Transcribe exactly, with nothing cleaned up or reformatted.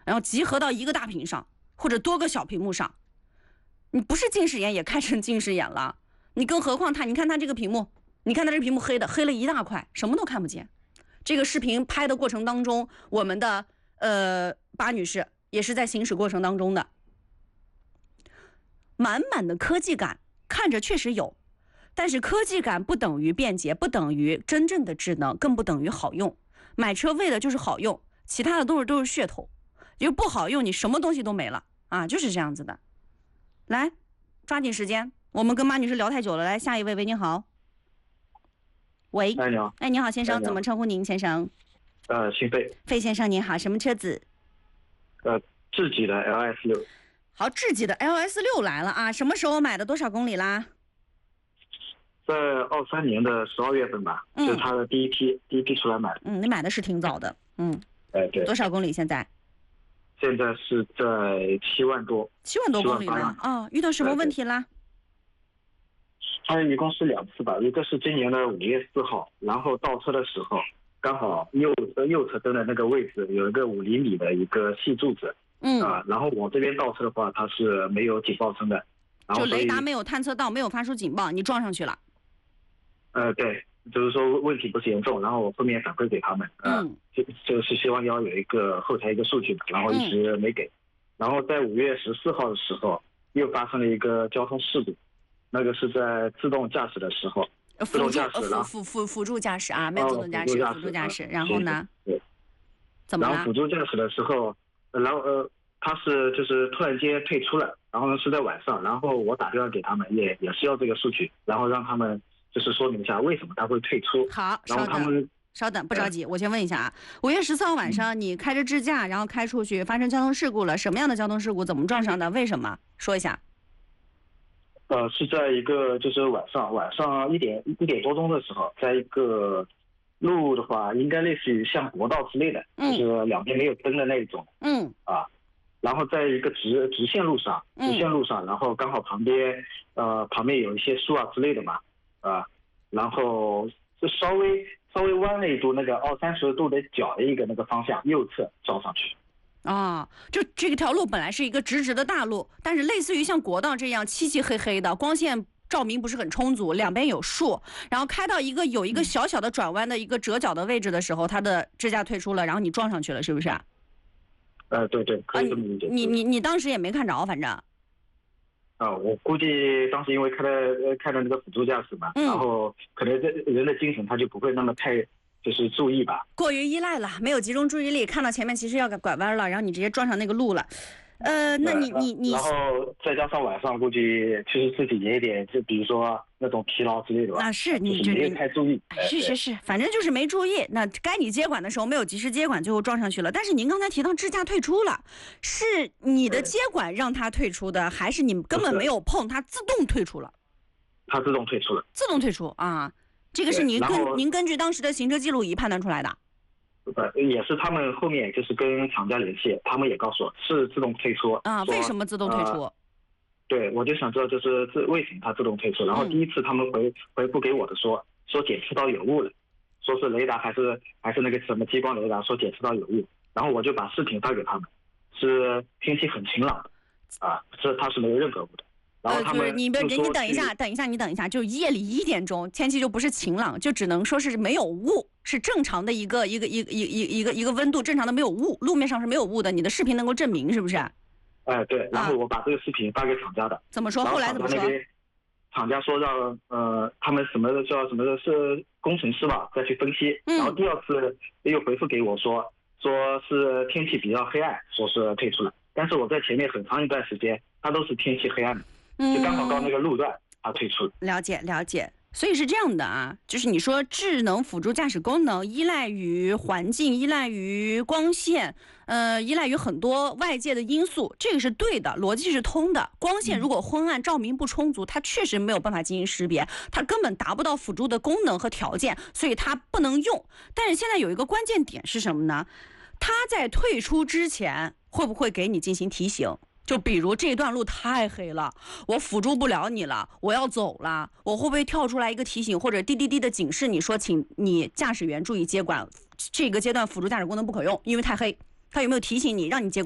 然后集合到一个大屏上或者多个小屏幕上，你不是近视眼也看成近视眼了，你更何况它，你看它这个屏幕，你看它这屏幕黑的，黑了一大块，什么都看不见。这个视频拍的过程当中，我们的呃巴女士也是在行驶过程当中的，满满的科技感，看着确实有，但是科技感不等于便捷，不等于真正的智能，更不等于好用。买车为的就是好用，其他的都是都是噱头，就不好用，你什么东西都没了啊，就是这样子的。来，抓紧时间，我们跟马女士聊太久了，来下一位，喂，你好。喂， 哎，你好。 哎，你好，先生， 哎、 怎么称呼您，先生？ 呃，姓费。 费先生您好，什么车子？ 呃，智己的 L S 六。 好，智己的 L S 六来了啊！什么时候买的？多少公里啦？ 在二三年的十二月份吧，嗯、就是他的第一批第一批出来买的。 嗯，你买的是挺早的。嗯。 哎，对。 多少公里现在？ 现在是在七万多。 七万多公里了啊！遇到什么问题啦？ 它一共是两次吧，一个是今年的五月四号，然后倒车的时候，刚好右右侧灯的那个位置有一个五厘米的一个细柱子， 嗯啊、呃，然后我这边倒车的话，它是没有警报声的，然后就雷达没有探测到，没有发出警报，你撞上去了。 呃，对，就是说问题不是严重，然后我后面反馈给他们，呃、嗯，就就是希望要有一个后台一个数据，然后一直没给，嗯、然后在五月十四号的时候又发生了一个交通事故。那个是在自动驾驶的时候，自动驾驶辅辅辅辅助驾驶啊，没有自动驾驶，辅助驾驶。然后呢？ 对， 怎么了？ 然后辅助驾驶的时候，然后呃，他是就是突然间退出了，然后呢是在晚上，然后我打电话给他们，也也是要这个数据，然后让他们就是说明一下为什么他会退出。 好， 然后他们稍等，不着急，我先问一下啊，五月十四号晚上你开着智驾，然后开出去发生交通事故了，什么样的交通事故？怎么撞上的？为什么？说一下。 呃，是在一个就是晚上晚上一点一点多钟的时候，在一个路的话，应该类似于像国道之类的，嗯、就是两边没有灯的那种， 嗯啊，然后在一个直直线路上，直线路上，然后刚好旁边呃旁边有一些树啊之类的嘛，啊，然后就稍微稍微弯了一度，那个二三十度的角的一个那个方向右侧撞上去。 啊，就这条路本来是一个直直的大路，但是类似于像国道这样漆漆黑黑的，光线照明不是很充足，两边有树，然后开到一个有一个小小的转弯的一个折角的位置的时候，它的支架退出了，然后你撞上去了，是不是？ 呃，对对，可以这么理解。 啊、你你你当时也没看着，反正。 啊，我估计当时因为开的呃开的那个辅助驾驶嘛，嗯、然后可能这人的精神他就不会那么太。就是注意吧， 过于依赖了，没有集中注意力，看到前面其实要拐弯了，然后你直接撞上那个路了，呃，那你你你， 然后再加上晚上估计其实自己也有点，就比如说那种疲劳之类的吧。 那是你就没太注意。 是是是，反正就是没注意。那该你接管的时候没有及时接管，最后撞上去了。但是您刚才提到支架退出了，是你的接管让它退出的，还是你根本没有碰它自动退出了？ 它自动退出了。 自动退出啊。这个是您根您根据当时的行车记录仪判断出来的， 呃，也是他们后面就是跟厂家联系，他们也告诉我是自动退出啊。为什么自动退出？ 呃、对，我就想知道就是这为什么它自动退出。然后第一次他们回、嗯、回复给我的说说检测到有误了，说是雷达还是还是那个什么激光雷达，说检测到有误。然后我就把视频发给他们，是天气很晴朗的啊，这它是没有任何误的。 呃，就是你你你等一下，等一下，你等一下，就夜里一点钟，天气就不是晴朗，就只能说是没有雾，是正常的一个一个一个一一一个一个温度，正常的没有雾，路面上是没有雾的，你的视频能够证明是不是？ 哎，对，然后我把这个视频发给厂家的，啊、 怎么说？后来怎么说？ 厂家说让呃他们什么叫什么的是工程师吧再去分析，嗯、然后第二次又回复给我说说是天气比较黑暗，说是退出了，但是我在前面很长一段时间它都是天气黑暗的。就刚好到那个路段，它退出了。 了解了解，所以是这样的啊，就是你说智能辅助驾驶功能依赖于环境，依赖于光线，呃，依赖于很多外界的因素，这个是对的，逻辑是通的。光线如果昏暗，照明不充足，它确实没有办法进行识别，它根本达不到辅助的功能和条件，所以它不能用。但是现在有一个关键点是什么呢？它在退出之前会不会给你进行提醒？就比如这段路太黑了，我辅助不了你了，我要走了，我会不会跳出来一个提醒或者滴滴滴的警示你说，请你驾驶员注意接管，这个阶段辅助驾驶功能不可用，因为太黑，它有没有提醒你让你接管？